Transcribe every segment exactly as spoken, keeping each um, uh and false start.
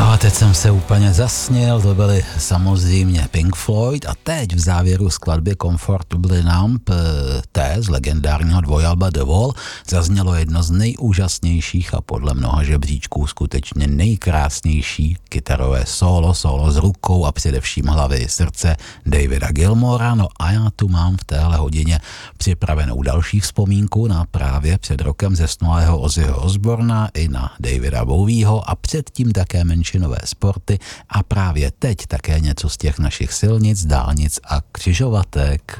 No a teď jsem se úplně zasněl, to byly samozřejmě Pink Floyd a teď v závěru skladby Comfortably Numb té z legendárního dvojalba The Wall zaznělo jedno z nejúžasnějších a podle mnoha žebříčků skutečně nejkrásnější kytarové solo, solo s rukou a především hlavy i srdce Davida Gilmoura. No a já tu mám v téhle hodině připravenou další vzpomínku na právě před rokem zesnulého Ozzyho Osbourna i na Davida Bowieho a předtím také menšinové sporty a právě teď také něco z těch našich silnic, dálnic a křižovatek.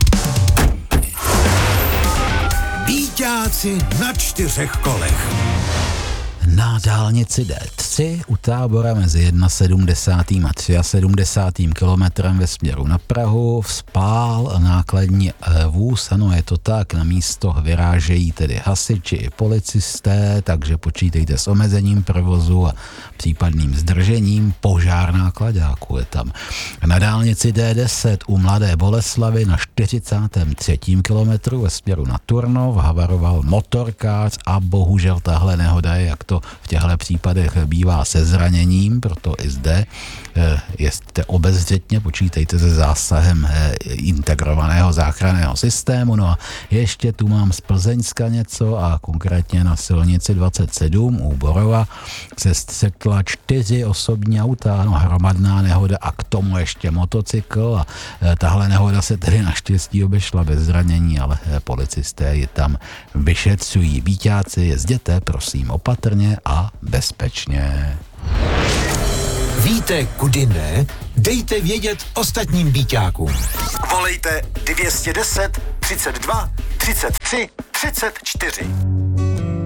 Býťáci na čtyřech kolech. Na dálnici D tři u Tábora mezi sedmdesátým a sedmdesátým třetím kilometrem ve směru na Prahu vzpál nákladní vůz, ano, je to tak, na místo vyrážejí tedy hasiči i policisté, takže počítejte s omezením provozu a případným zdržením, požár nákladáků je tam. Na dálnici D deset u Mladé Boleslavi na čtyřicátém třetím kilometru ve směru na Turnov havaroval motorkář a bohužel tahle nehoda je, jak to v těchto případech bývá se zraněním, proto i zde jezdíte obezřetně, počítejte se zásahem integrovaného záchranného systému. No a ještě tu mám z Plzeňska něco a konkrétně na silnici dvacet sedm u Borova se střetla čtyři osobní auta, no hromadná nehoda a k tomu ještě motocykl a tahle nehoda se tedy naštěstí obešla bez zranění, ale policisté ji tam vyšetřují. Býťáci, jezděte prosím opatrně a bezpečně. Víte, kudy ne? Dejte vědět ostatním býťákům. Volejte dvě stě deset, třicet dva, třicet tři, třicet čtyři.